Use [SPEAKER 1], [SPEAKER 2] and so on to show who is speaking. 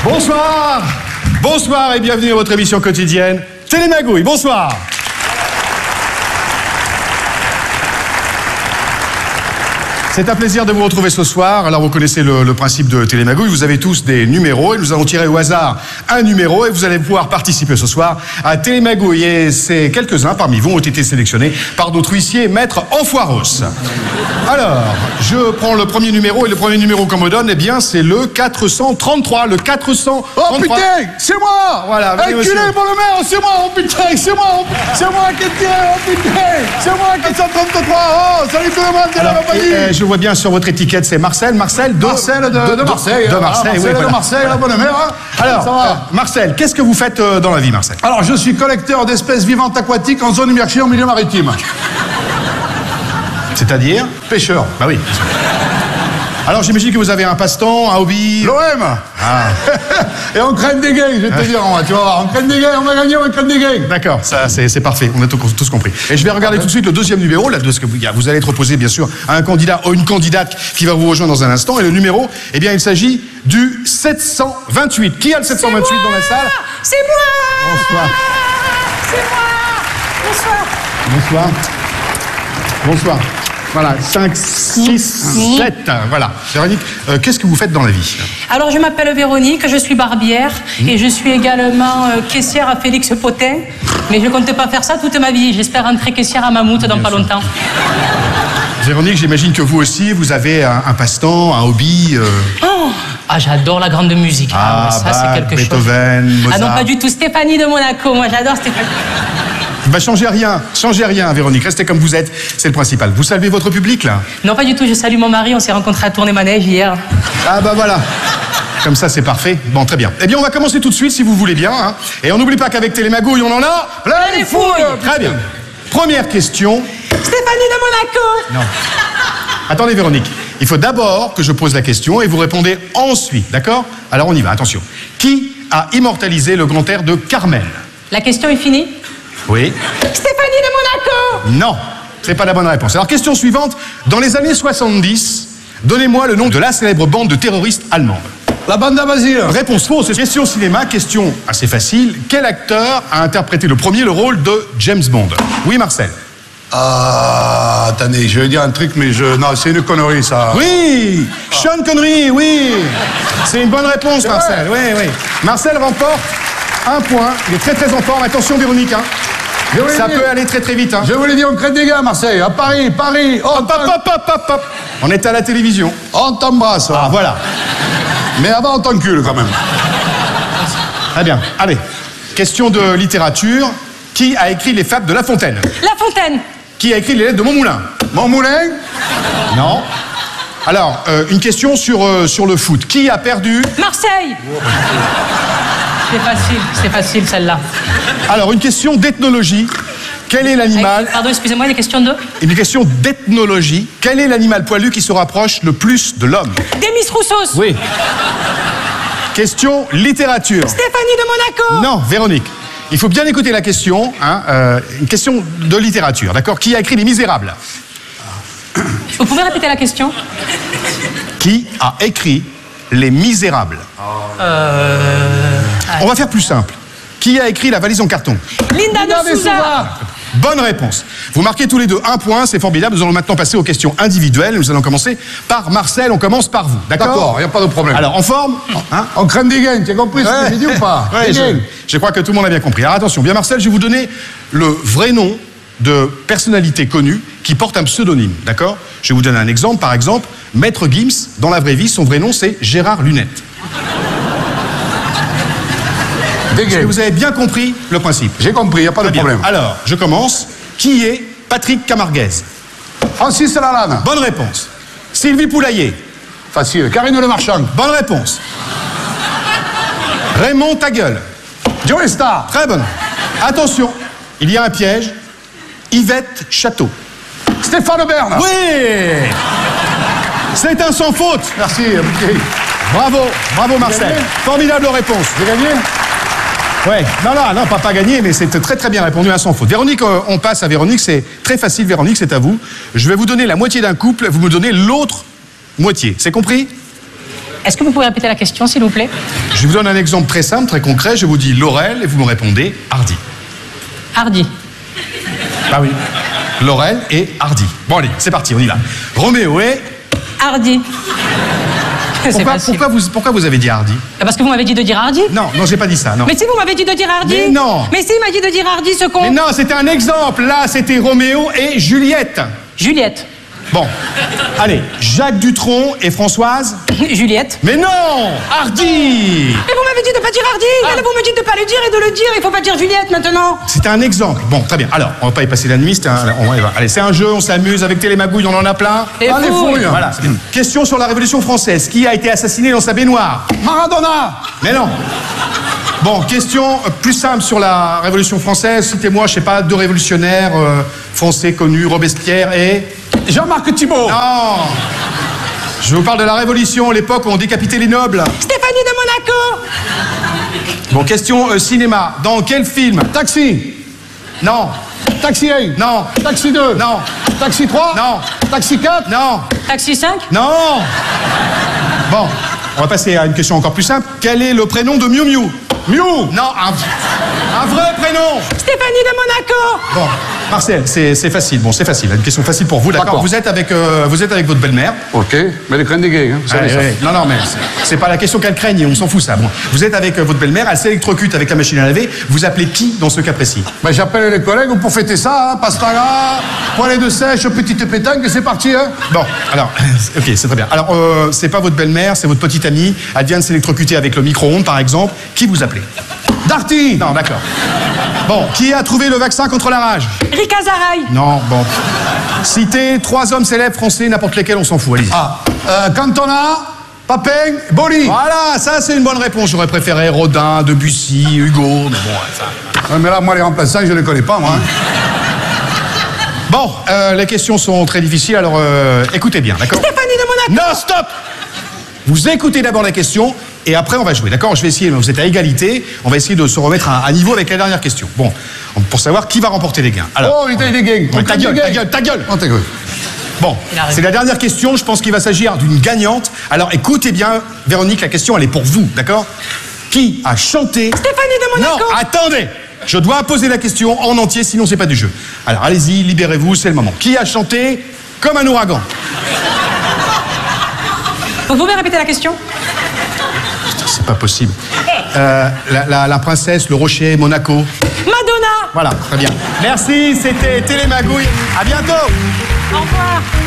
[SPEAKER 1] Bonsoir. Bonsoir et bienvenue à votre émission quotidienne Télémagouille. Bonsoir. C'est un plaisir de vous retrouver ce soir. Alors vous connaissez le principe de Télémagouille, vous avez tous des numéros et nous allons tirer au hasard un numéro et vous allez pouvoir participer ce soir à Télémagouille. Et c'est quelques-uns parmi vous ont été sélectionnés par notre huissier maître Enfoiros. Alors, je prends le premier numéro et le premier numéro qu'on me donne, eh bien c'est le 433, le 433.
[SPEAKER 2] Oh putain, c'est moi.
[SPEAKER 1] Voilà, venez,
[SPEAKER 2] monsieur. Enculé, bon le maire, c'est moi, oh putain, c'est moi qui ai tiré, oh putain, c'est moi 433, oh salut tout le monde, de la compagnie.
[SPEAKER 1] Je vois bien sur votre étiquette, c'est Marcel de Marseille.
[SPEAKER 2] De Marseille, oui,
[SPEAKER 1] voilà.
[SPEAKER 2] de Marseille, la bonne mère. Hein.
[SPEAKER 1] Alors, Marcel, qu'est-ce que vous faites dans la vie, Marcel?
[SPEAKER 2] Alors, je suis collecteur d'espèces vivantes aquatiques en zone immergée en milieu maritime.
[SPEAKER 1] C'est-à-dire?
[SPEAKER 2] Pêcheur.
[SPEAKER 1] Bah oui. Alors, j'imagine que vous avez un passe-temps, un hobby.
[SPEAKER 2] L'OM.
[SPEAKER 1] Ah.
[SPEAKER 2] Et on craigne des gains, je vais te dire, tu vas voir. On craigne des gains, on va gagner, on craigne des gains.
[SPEAKER 1] D'accord, ça c'est parfait, on a tous compris. Et je vais regarder tout de suite le deuxième numéro, là, vous allez être opposé bien sûr à un candidat ou une candidate qui va vous rejoindre dans un instant. Et le numéro, eh bien il s'agit du 728. Qui a le 728 dans la salle?
[SPEAKER 3] C'est moi.
[SPEAKER 1] Bonsoir.
[SPEAKER 3] C'est moi. Bonsoir.
[SPEAKER 1] Bonsoir. Bonsoir. Voilà, 5, 6, 7, voilà. Véronique, qu'est-ce que vous faites dans la vie?
[SPEAKER 3] Alors, je m'appelle Véronique, je suis barbière et je suis également caissière à Félix Potin. Mais je ne compte pas faire ça toute ma vie. J'espère rentrer caissière à Mammouth dans pas longtemps.
[SPEAKER 1] Véronique, j'imagine que vous aussi, vous avez un passe-temps, un hobby.
[SPEAKER 3] Ah, j'adore la grande musique. Ça, c'est quelque
[SPEAKER 1] Beethoven,
[SPEAKER 3] chose.
[SPEAKER 1] Mozart.
[SPEAKER 3] Ah non, pas du tout. Stéphanie de Monaco. Moi, j'adore Stéphanie.
[SPEAKER 1] Bah, changez rien, Véronique. Restez comme vous êtes, c'est le principal. Vous saluez votre public, là? Non,
[SPEAKER 3] pas du tout. Je salue mon mari. On s'est rencontrés à Tournai-Manège hier.
[SPEAKER 1] Ah, bah voilà. Comme ça, c'est parfait. Bon, très bien. Eh bien, on va commencer tout de suite, si vous voulez bien. Hein. Et on n'oublie pas qu'avec Télémagouille, on en a
[SPEAKER 3] plein les fouilles.
[SPEAKER 1] Très bien. Première question.
[SPEAKER 3] Stéphanie de Monaco.
[SPEAKER 1] Non. Attendez, Véronique. Il faut d'abord que je pose la question et vous répondez ensuite, d'accord? Alors, on y va, attention. Qui a immortalisé le grand air de Carmel?
[SPEAKER 3] La question est finie?
[SPEAKER 1] Oui.
[SPEAKER 3] Stéphanie de Monaco.
[SPEAKER 1] Non, c'est pas la bonne réponse. Alors, question suivante. Dans les années 70, donnez-moi le nom de la célèbre bande de terroristes allemandes.
[SPEAKER 2] La bande à Basile.
[SPEAKER 1] Réponse fausse. Question cinéma, question assez facile. Quel acteur a interprété le premier le rôle de James Bond? Oui, Marcel.
[SPEAKER 2] Ah, attendez, je vais dire un truc, mais non, c'est une connerie, ça.
[SPEAKER 1] Oui, Sean Connery, oui. C'est une bonne réponse, Marcel. Oui, oui. Marcel remporte un point. Il est très, très en forme. Attention, Véronique, hein. Ça peut aller très, très vite, hein.
[SPEAKER 2] Je vous l'ai dit, on crée des gars à Marseille, à Paris.
[SPEAKER 1] Hop. On est à la télévision.
[SPEAKER 2] On t'embrasse.
[SPEAKER 1] Ah, voilà.
[SPEAKER 2] Mais avant, on t'encule, quand même.
[SPEAKER 1] Très bien. Allez, question de littérature. Qui a écrit les fables de La Fontaine?
[SPEAKER 3] La Fontaine.
[SPEAKER 1] Qui a écrit les lettres de Montmoulin?
[SPEAKER 2] Montmoulin?
[SPEAKER 1] Non. Alors, une question sur le foot. Qui a perdu?
[SPEAKER 3] Marseille. C'est facile celle-là.
[SPEAKER 1] Alors, une question d'ethnologie. Quel est l'animal...
[SPEAKER 3] Pardon, excusez-moi, une question de...
[SPEAKER 1] Une question d'ethnologie. Quel est l'animal poilu qui se rapproche le plus de l'homme?
[SPEAKER 3] Demis Roussos.
[SPEAKER 1] Oui. Question littérature.
[SPEAKER 3] Stéphanie de Monaco.
[SPEAKER 1] Non, Véronique. Il faut bien écouter la question. Hein, une question de littérature, d'accord? Qui a écrit Les Misérables?
[SPEAKER 3] Vous pouvez répéter la question?
[SPEAKER 1] Qui a écrit Les Misérables? On va faire plus simple. Qui a écrit La valise en carton?
[SPEAKER 3] Linda de Souza.
[SPEAKER 1] Bonne réponse. Vous marquez tous les deux un point, c'est formidable. Nous allons maintenant passer aux questions individuelles. Nous allons commencer par Marcel. On commence par vous, d'accord?
[SPEAKER 2] D'accord, il n'y a pas de problème.
[SPEAKER 1] Alors, en forme hein?
[SPEAKER 2] On craint des gains, tu as compris ce que j'ai dit ou pas?
[SPEAKER 1] Ouais, je crois que tout le monde a bien compris. Alors attention, bien Marcel, je vais vous donner le vrai nom de personnalité connue qui porte un pseudonyme, d'accord? Je vais vous donner un exemple. Par exemple, Maître Gims, dans la vraie vie, son vrai nom, c'est Gérard Lunette. Est-ce que vous avez bien compris le principe?
[SPEAKER 2] J'ai compris, il n'y a pas de problème.
[SPEAKER 1] Alors, je commence. Qui est Patrick Camarguez?
[SPEAKER 2] Francis Lalanne.
[SPEAKER 1] Bonne réponse. Sylvie Poulailler.
[SPEAKER 2] Facile. Karine Le Marchand.
[SPEAKER 1] Bonne réponse. Raymond Tagueul.
[SPEAKER 2] Joe Star.
[SPEAKER 1] Très bonne. Attention, il y a un piège. Yvette Château.
[SPEAKER 2] Stéphane Bern.
[SPEAKER 1] Oui. C'est un sans faute.
[SPEAKER 2] Merci.
[SPEAKER 1] Bravo Marcel. Formidable réponse.
[SPEAKER 2] J'ai gagné?
[SPEAKER 1] Ouais, non, pas gagné, mais c'est très très bien répondu à sans faute. Véronique, on passe à Véronique, c'est très facile, Véronique, c'est à vous. Je vais vous donner la moitié d'un couple, vous me donnez l'autre moitié. C'est compris?
[SPEAKER 3] Est-ce que vous pouvez répéter la question, s'il vous plaît?
[SPEAKER 1] Je vous donne un exemple très simple, très concret. Je vous dis Laurel et vous me répondez Hardy.
[SPEAKER 3] Hardy.
[SPEAKER 1] Ah oui. Laurel et Hardy. Bon allez, c'est parti, on y va. Roméo et...
[SPEAKER 3] Hardy.
[SPEAKER 1] Pourquoi vous avez dit Hardy?
[SPEAKER 3] Parce que vous m'avez dit de dire Hardy.
[SPEAKER 1] Non, j'ai pas dit ça, non.
[SPEAKER 3] Mais si vous m'avez dit de dire Hardy.
[SPEAKER 1] Mais non.
[SPEAKER 3] Mais si, il m'a dit de dire Hardy, ce con.
[SPEAKER 1] Mais non, c'était un exemple. Là, c'était Roméo et Juliette.
[SPEAKER 3] Juliette.
[SPEAKER 1] Bon, allez, Jacques Dutronc et Françoise.
[SPEAKER 3] Juliette.
[SPEAKER 1] Mais non, Hardy.
[SPEAKER 3] Mais vous m'avez dit de pas dire Hardy. Là, vous me dites de pas le dire et de le dire. Il faut pas dire Juliette maintenant.
[SPEAKER 1] C'était un exemple. Bon, très bien. Alors, on va pas y passer la nuit. Allez, c'est un jeu, on s'amuse avec Télémagouille, on en a plein.
[SPEAKER 3] Et
[SPEAKER 2] Allez, fouille.
[SPEAKER 1] Voilà, c'est bien. Question sur la Révolution française. Qui a été assassiné dans sa baignoire?
[SPEAKER 2] Maradona.
[SPEAKER 1] Mais non. Bon, question plus simple sur la Révolution française. Citez-moi, je sais pas, 2 révolutionnaires français connus, Robespierre et...
[SPEAKER 2] Jean-Marc Thibault.
[SPEAKER 1] Non. Je vous parle de la Révolution, l'époque où on décapitait les nobles.
[SPEAKER 3] Stéphanie de Monaco.
[SPEAKER 1] Bon, question cinéma. Dans quel film?
[SPEAKER 2] Taxi.
[SPEAKER 1] Non.
[SPEAKER 2] Taxi 1.
[SPEAKER 1] Non.
[SPEAKER 2] Taxi 2.
[SPEAKER 1] Non.
[SPEAKER 2] Taxi 3.
[SPEAKER 1] Non.
[SPEAKER 2] Taxi 4.
[SPEAKER 1] Non.
[SPEAKER 3] Taxi 5.
[SPEAKER 1] Non. Bon, on va passer à une question encore plus simple. Quel est le prénom de Miu Miu?
[SPEAKER 2] Miu.
[SPEAKER 1] Non, un vrai prénom.
[SPEAKER 3] Stéphanie de Monaco.
[SPEAKER 1] Bon, Marcel, c'est facile. Bon, c'est facile. Une question facile pour vous, d'accord? Vous êtes avec votre belle-mère.
[SPEAKER 2] Ok, mais les craignent des gays, hein.
[SPEAKER 1] Allez, allez. Non, mais c'est pas la question qu'elle craigne, on s'en fout ça. Bon, vous êtes avec votre belle-mère, elle s'électrocute avec la machine à laver. Vous appelez qui dans ce cas précis?
[SPEAKER 2] Ben, j'appelle les collègues pour fêter ça, hein. Pastaga, poêlée de sèche, petite pétanque, et c'est parti, hein.
[SPEAKER 1] Bon, alors, ok, c'est très bien. Alors, c'est pas votre belle-mère, c'est votre petite amie. Elle vient de s'électrocuter avec le micro-ondes, par exemple. Qui vous appelez?
[SPEAKER 2] Darty.
[SPEAKER 1] Non, d'accord. Bon, qui a trouvé le vaccin contre la rage?
[SPEAKER 3] Rika Zaraï.
[SPEAKER 1] Non, bon. Citez 3 hommes célèbres français, n'importe lesquels, on s'en fout, allez-y.
[SPEAKER 2] Cantona, Papin, Boli.
[SPEAKER 1] Voilà, ça c'est une bonne réponse. J'aurais préféré Rodin, Debussy, Hugo, mais bon, ça...
[SPEAKER 2] Ouais, mais là, moi, les remplaçants, je les connais pas, moi.
[SPEAKER 1] Bon, les questions sont très difficiles, alors écoutez bien, d'accord?
[SPEAKER 3] Stéphanie de Monaco.
[SPEAKER 1] Non, stop! Vous écoutez d'abord la question, et après on va jouer, d'accord? Je vais essayer, vous êtes à égalité, on va essayer de se remettre à niveau avec la dernière question. Bon, pour savoir qui va remporter les gains. Alors,
[SPEAKER 2] Oh, il a des gains.
[SPEAKER 1] ouais, ta gueule, ta gueule, ta gueule!
[SPEAKER 2] Oh, ta gueule.
[SPEAKER 1] Bon, c'est la dernière question, je pense qu'il va s'agir d'une gagnante. Alors écoutez bien, Véronique, la question elle est pour vous, d'accord? Qui a chanté...
[SPEAKER 3] Stéphanie de Monaco.
[SPEAKER 1] Non, attendez! Je dois poser la question en entier, sinon c'est pas du jeu. Alors allez-y, libérez-vous, c'est le moment. Qui a chanté Comme un ouragan?
[SPEAKER 3] Vous pouvez répéter la question?
[SPEAKER 1] C'est pas possible. La princesse, le rocher, Monaco.
[SPEAKER 3] Madonna.
[SPEAKER 1] Voilà, très bien. Merci, c'était Télémagouille. À bientôt.
[SPEAKER 3] Au revoir.